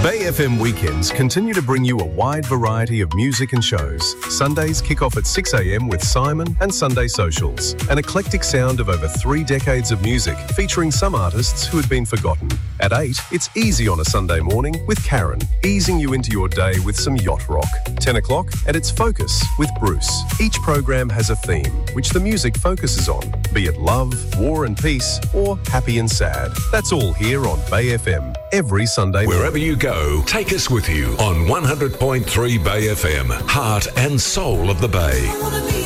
Bay FM weekends continue to bring you a wide variety of music and shows. Sundays kick off at 6 a.m. with Simon and Sunday Socials, an eclectic sound of over 3 decades of music featuring some artists who had been forgotten. At 8, it's Easy on a Sunday morning with Karen, easing you into your day with some yacht rock. 10 o'clock, and it's Focus with Bruce. Each program has a theme, which the music focuses on, be it love, war and peace, or happy and sad. That's all here on Bay FM, every Sunday morning. Wherever you go, take us with you on 100.3 Bay FM, heart and soul of the Bay.